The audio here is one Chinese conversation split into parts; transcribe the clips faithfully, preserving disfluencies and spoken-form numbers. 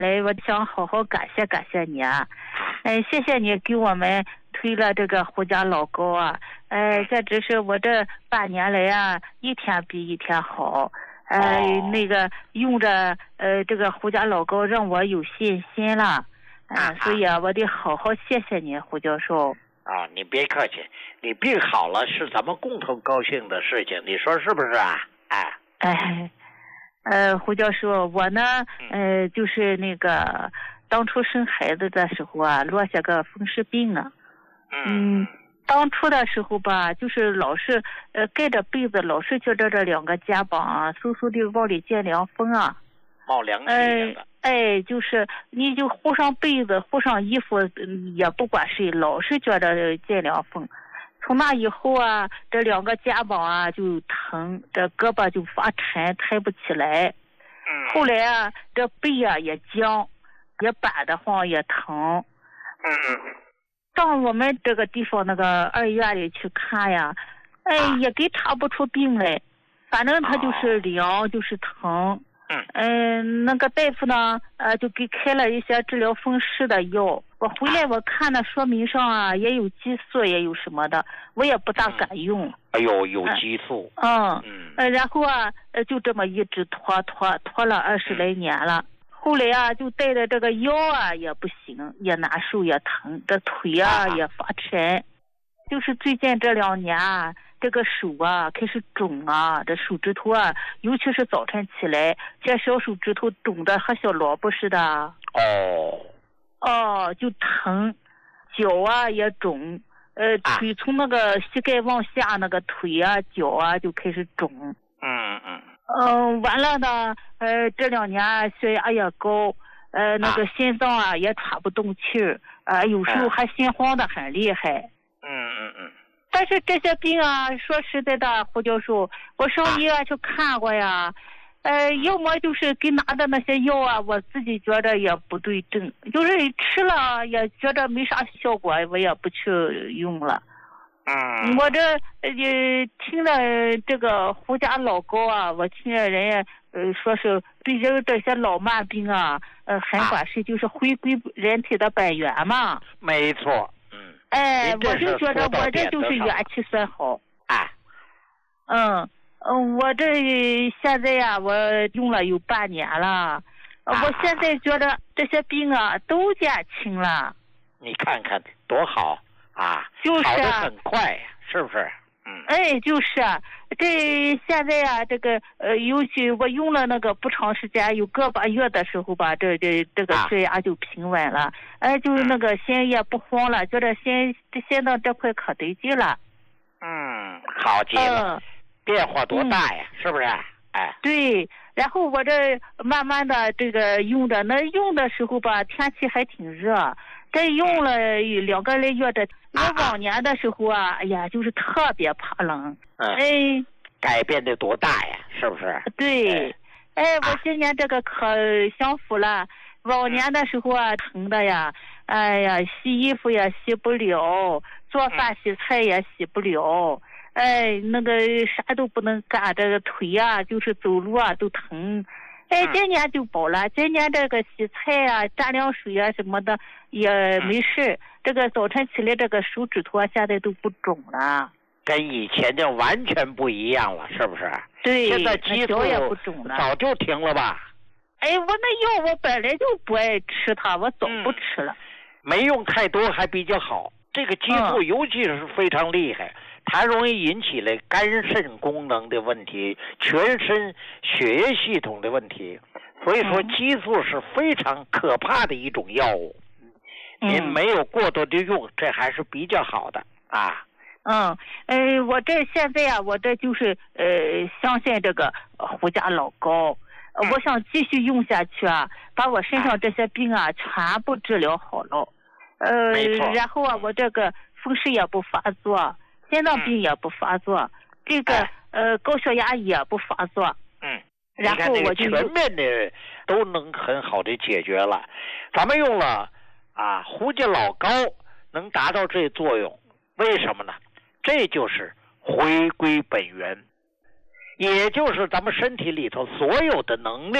来，我想好好感谢感谢你啊，哎，谢谢你给我们推了这个胡家老高啊，哎，这只是我这半年来啊，一天比一天好，哎， 哦、 那个用着呃这个胡家老高让我有信心了，啊、呃，所以啊，我得好好谢谢你，胡教授。 啊，你别客气，你病好了是咱们共同高兴的事情，你说是不是啊？哎， 哎，呃，胡教授，我呢，呃，就是那个当初生孩子的时候啊，落下个风湿病啊。嗯，当初的时候吧，就是老是呃盖着被子，老是觉着这两个肩膀啊，嗖嗖的往里见凉风啊， 冒凉气的。 哎，就是你就糊上被子，糊上衣服，也不管谁，老是觉着见凉风。从那以后啊，这两个肩膀啊就疼，这胳膊就发沉，抬不起来。后来啊，这背啊也僵，也板得慌，也疼。 嗯嗯。 到我们这个地方那个二医院里去看呀，哎，也给查不出病来，反正他就是凉，就是疼。嗯、呃，那个大夫呢，呃，就给开了一些治疗风湿的药。我回来我看那说明上啊，也有激素，也有什么的，我也不大敢用。 嗯、哎呦，有激素。 嗯嗯。呃，然后啊，呃，就这么一直拖拖拖了二十来年了。嗯、后来啊，就带着这个腰啊也不行，也难受，也疼，这腿啊也发沉。就是最近这两年啊，这个手啊开始肿啊，这手指头啊，尤其是早晨起来，这小手指头肿的和小萝卜似的。 哦。 哦，就疼，脚啊也肿，呃，腿从那个膝盖往下那个腿啊、脚啊就开始肿。 嗯嗯。 嗯、呃，完了呢，呃，这两年血压也高，呃，那个心脏啊也喘不动气儿，呃，有时候还心慌的很厉害。 嗯嗯嗯。 但是这些病啊，说实在的，胡教授，我上医院去看过呀，呃，要么就是给拿的那些药啊，我自己觉得也不对症，就是吃了也觉得没啥效果，我也不去用了。 嗯， 我这呃听了这个胡家老高啊，我听着人家呃说是对这个这些老慢病啊，呃很管事，就是回归人体的本源嘛。 没错。 嗯。哎，我就觉得我这就是元气算好。 哎。 嗯。嗯，我这现在呀、啊，我用了有半年了，啊、我现在觉得这些病啊都减轻了。 你看看多好啊！ 就是好得很快呀，是不是？嗯。 哎，就是啊，这现在啊，这个呃，尤其我用了那个不长时间，有个把月的时候吧，这这这个血压就平稳了，啊、哎，就是那个心也不慌了，觉得心心脏这块可得劲了。 嗯，好极了。嗯，变化多大呀，嗯、是不是？哎， 对，然后我这慢慢的这个用的，那用的时候吧，天气还挺热，这用了两个来月的，我往年的时候啊，哎呀，就是特别怕冷， 嗯、 哎， 改变的多大呀，是不是？ 对，哎，哎我今年这个可享福了，往年的时候啊，疼的呀，哎呀，洗衣服也洗不了，做饭洗菜也洗不了。嗯哎，那个啥都不能干，这个腿啊，就是走路啊都疼。哎，今年就好了，今年这个洗菜啊、蘸凉水啊什么的也没事。这个早晨起来，这个手指头啊，现在都不肿了。 跟以前就完全不一样了，是不是？ 对， 现在激素也不肿了， 早就停了吧？ 哎，我那药我本来就不爱吃它，我早不吃了。 嗯、没用太多还比较好。这个激素尤其是非常厉害。嗯它容易引起了肝肾功能的问题，全身血液系统的问题，所以说激素是非常可怕的一种药物。嗯、您没有过多的用，这还是比较好的啊。 嗯，呃，我这现在啊，我这就是呃，相信这个胡家老高，呃嗯、我想继续用下去啊，把我身上这些病啊全部治疗好了。呃，然后啊，我这个风湿也不发作。心脏病也不发作，嗯、这个、哎、呃高血压也不发作， 嗯， 然后我就全面的都能很好的解决了。咱们用了啊胡家老高能达到这作用，为什么呢？这就是回归本源，也就是咱们身体里头所有的能量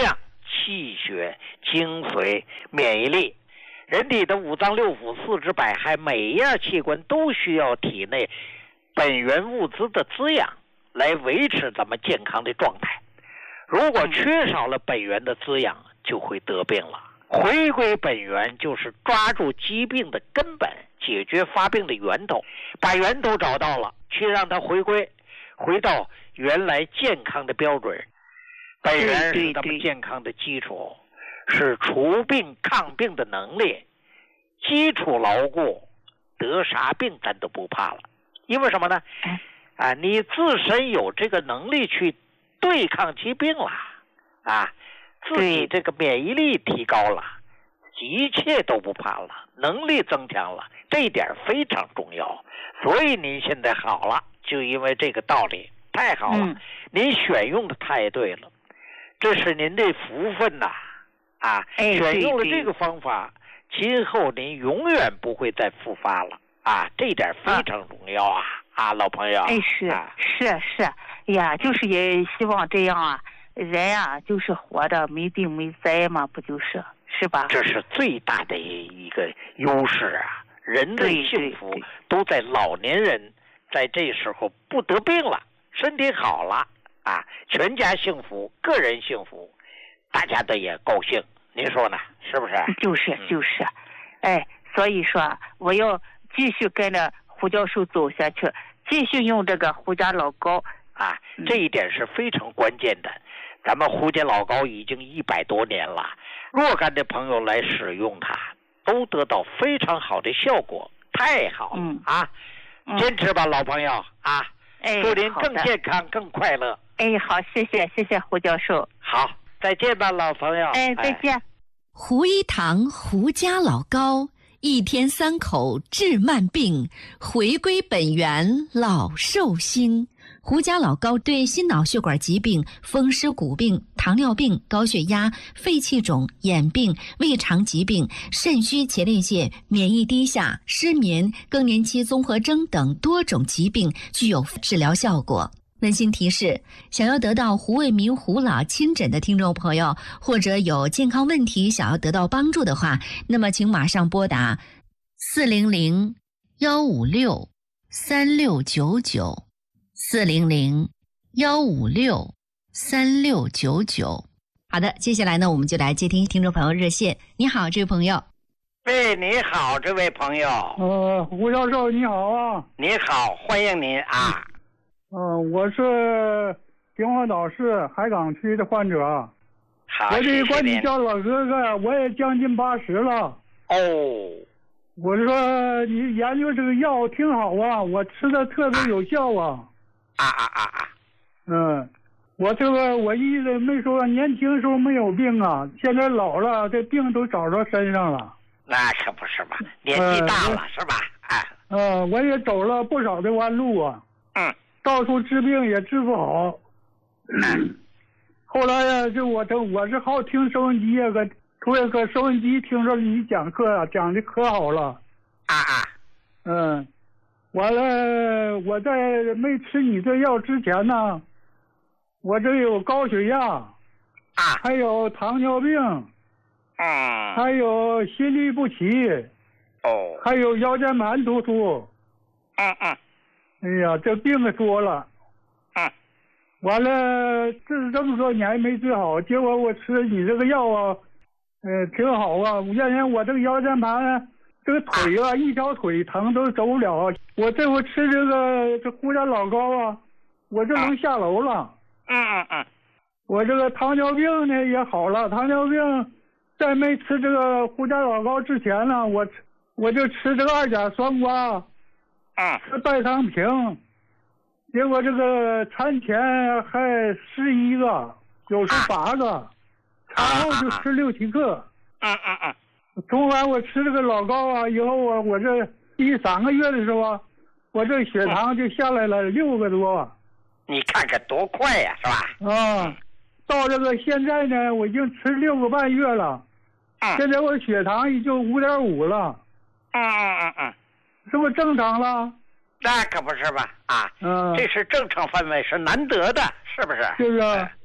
气血、精髓、免疫力。人体的五脏六腑、四肢百骸，每一样器官都需要体内本源物质的滋养，来维持咱们健康的状态。如果缺少了本源的滋养，就会得病了。回归本源就是抓住疾病的根本，解决发病的源头，把源头找到了，去让它回归，回到原来健康的标准。本源是咱们健康的基础，是除病抗病的能力。基础牢固，得啥病咱都不怕了。因为什么呢？啊，你自身有这个能力去对抗疾病了，啊，自己这个免疫力提高了，一切都不怕了，能力增强了，这一点非常重要。所以您现在好了，就因为这个道理，太好了，嗯、您选用的太对了，这是您的福分呐、啊，啊，哎、选用了这个方法，今后您永远不会再复发了啊，这一点非常重要啊。啊啊，老朋友， 哎，是、啊、是是呀，就是也希望这样啊，人啊，就是活的没病没灾嘛，不就是是吧？ 这是最大的一个优势啊！人的幸福都在老年人在这时候不得病了，身体好了啊，全家幸福，个人幸福，大家都也高兴。您说呢？是不是？ 就是就是，嗯、哎，所以说我要继续跟着胡教授走下去，继续用这个胡家老膏啊，这一点是非常关键的。咱们胡家老膏已经一百多年了，若干的朋友来使用它，都得到非常好的效果，太好了、嗯、啊！坚持吧，嗯、老朋友啊！ 哎， 祝您更健康、更快乐。 哎，好，谢谢，谢谢胡教授。 好，再见吧，老朋友。 哎，再见。哎、 胡一堂胡家老膏。一天三口治慢病，回归本源老寿星。胡家老膏对心脑血管疾病、风湿骨病、糖尿病、高血压、肺气肿、眼病、胃肠疾病、肾虚前列腺、免疫低下、失眠、更年期综合征等多种疾病具有治疗效果。温馨提示：想要得到胡卫民胡老亲诊的听众朋友，或者有健康问题想要得到帮助的话，那么请马上拨打四零零幺五六三六九九四零零幺五六三六九九。好的，接下来呢，我们就来接听听众朋友热线。你好，这位朋友。 喂，你好，这位朋友。 呃，胡教授你好啊。 你好，欢迎您啊。 嗯、呃，我是平华岛市海港区的患者。 好， 我这管你叫老哥哥，我也将近八十了。 哦。 我说你研究这个药挺好啊，我吃的特别有效啊。 啊啊啊啊！ 嗯，我这个我一直没说年轻时候没有病啊，现在老了，这病都找到身上了。 那可不是嘛，年纪大了、呃、是吧？哎。 嗯，我也走了不少的弯路啊。 嗯。 到处治病也治不好。嗯。后来呀，就我这我是好听收音机呀，个突然搁收音机听说你讲课啊，讲的可好了。 啊啊。 嗯。完了，我在没吃你这药之前呢，我这有高血压，啊，还有糖尿病， 嗯， 还有心律不齐， 哦， 还有腰间盘突出， 嗯嗯， 哎呀，这病可多了， 嗯， 完了，治这么多年没治好，结果我吃你这个药啊，呃，挺好啊，原先我这个腰间盘。这个腿啊，一条腿疼都走不了。我这回吃这个这胡家老膏啊，我这能下楼了。 嗯嗯嗯。 我这个糖尿病呢也好了，糖尿病在没吃这个胡家老膏之前呢，我我就吃这个二甲双胍， 嗯， 吃代糖平，结果这个产前还十一个，有时八个，产后就吃六七个。 嗯嗯嗯。 从完我吃这个老膏啊，以后啊，我这第三个月的时候，我这血糖就下来了六个多。 你看看多快呀，是吧？ 啊，到这个现在呢，我已经吃六个半月了。 嗯。 现在我血糖已经五点五了。 嗯嗯嗯嗯。 是不是正常了？ 那可不是吧？啊。 嗯。 这是正常范围，是难得的，是不是？ 就是。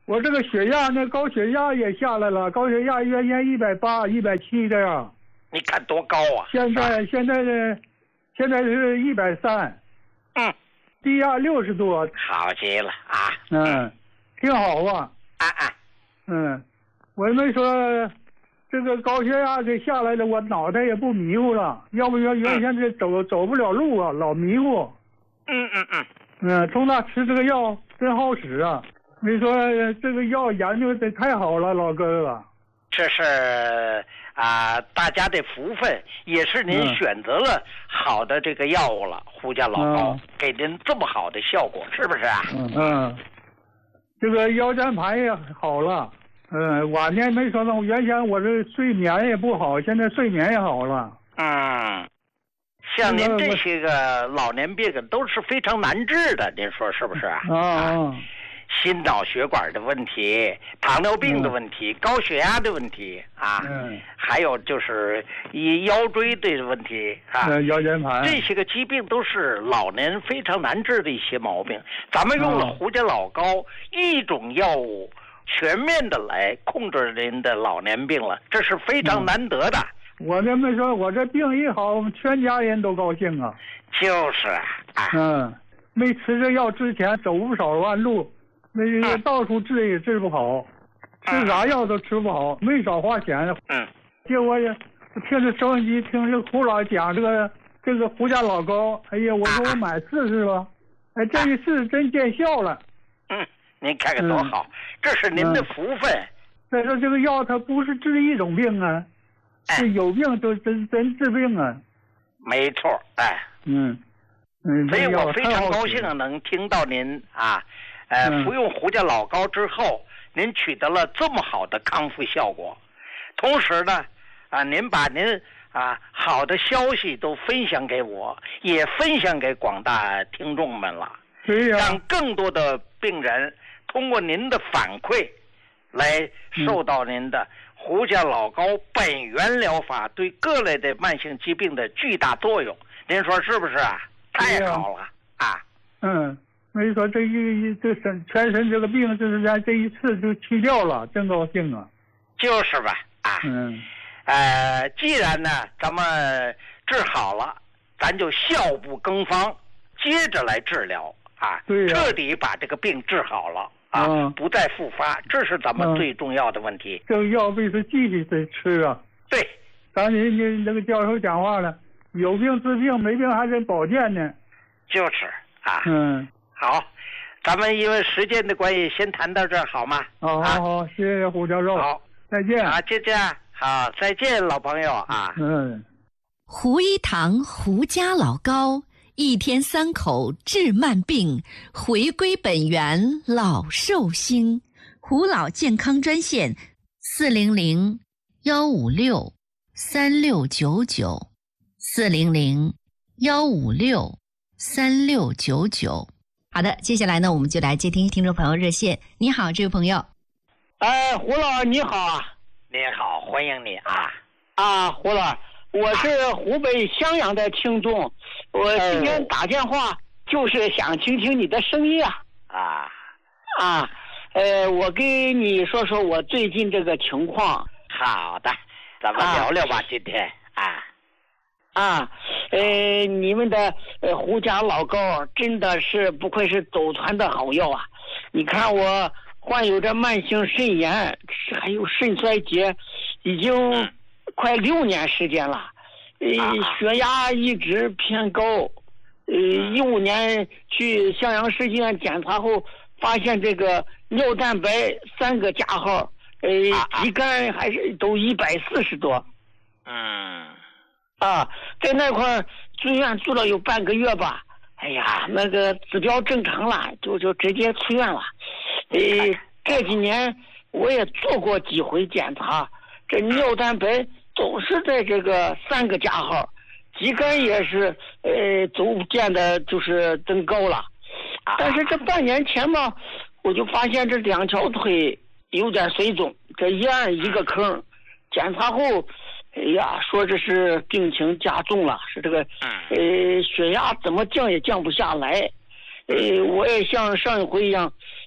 我这个血压呢，高血压也下来了，高血压原先一百八、一百七的呀。 你看多高啊！ 现在现在呢，现在是一百三。 嗯， 低压六十多。 好极了啊！ 嗯，挺好啊。 啊啊。 嗯，我没说这个高血压这下来了，我脑袋也不迷糊了，要不然原先这走、嗯、走不了路啊，老迷糊。 嗯嗯嗯。 嗯，从那吃这个药真好使啊。你说这个药研究的太好了，老哥哥。 这是啊、呃，大家的福分，也是您选择了好的这个药物了，胡家老高、嗯、给您这么好的效果，是不是啊？ 嗯嗯，这个腰间盘也好了，嗯，晚年没说呢，原先我这睡眠也不好，现在睡眠也好了。 嗯，像您这些个老年病都是非常难治的，您说是不是啊？ 啊。啊心脑血管的问题，糖尿病的问题，嗯、高血压的问题啊， 嗯， 还有就是一腰椎的问题啊， 嗯、腰间盘这些个疾病都是老年非常难治的一些毛病。咱们用了胡家老高、嗯、一种药物，全面的来控制您的老年病了，这是非常难得的。 嗯、我这么说，我这病一好，我们全家人都高兴啊。 就是啊，啊嗯，没吃这药之前走不少弯路。那个到处治也治不好，嗯、吃啥药都吃不好，没少花钱。 嗯， 结果也听着收音机，听着胡老讲这个这个胡家老高，哎呀，我说我买试试吧，哎，这一试真见效了。 嗯，您看看多好，嗯、这是您的福分。 再说这个药它不是治一种病啊，是有病都真真治病啊。 没错，哎， 嗯嗯， 所以我非常高兴能听到您啊。呃，服用胡家老高之后，您取得了这么好的康复效果，同时呢，啊，您把您啊好的消息都分享给我，也分享给广大听众们了， 对呀， 让更多的病人通过您的反馈，来受到您的胡家老高本源疗法对各类的慢性疾病的巨大作用，您说是不是啊？太好了啊！ 嗯。没说这一这身全身这个病，就是在这一次就去掉了，真高兴啊！ 就是吧，啊， 嗯， 呃，既然呢咱们治好了，咱就效不更方，接着来治疗啊， 对呀、啊， 彻底把这个病治好了啊，嗯、不再复发，这是咱们最重要的问题。 嗯、这个药必须继续得吃啊！ 对， 刚才你那个教授讲话了，有病治病，没病还得保健呢。 就是啊， 嗯。 好，咱们因为时间的关系，先谈到这儿好吗？ 好好好，谢谢胡教授。 好， 再见。 啊，就这样。好，再见，老朋友啊。 嗯。 胡一堂胡家老高，一天三口治慢病，回归本源老寿星。胡老健康专线：四零零幺五六三六九九，四零零幺五六三六九九。好的，接下来呢，我们就来接听听众朋友热线。你好，这位朋友。 哎，胡老你好啊！ 你好，欢迎你啊！ 啊，胡老，我是湖北襄阳的听众，我今天打电话就是想听听你的声音啊！ 啊啊，呃，我跟你说说我最近这个情况。 好的，咱们聊聊吧，啊、今天啊。 啊，呃，你们的呃胡家老高真的是不愧是走团的好药啊！你看我患有着慢性肾炎，还有肾衰竭，已经快六年时间了，呃，血压一直偏高，呃，一五年去襄阳市医院检查后，发现这个尿蛋白三个加号，呃，肌酐还是都一百四十多。 嗯。 啊，在那块住院住了有半个月吧，哎呀，那个指标正常了，就就直接出院了。呃，这几年我也做过几回检查，这尿蛋白总是在这个三个加号，肌酐也是呃逐渐的就是增高了。但是这半年前吧，我就发现这两条腿有点水肿，这一按一个坑，检查后。哎呀，说这是病情加重了，是这个，呃，血压怎么降也降不下来，呃，我也像上一回一样，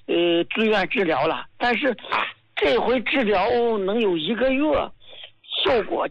呃住院治疗了，但是这回治疗能有一个月，效果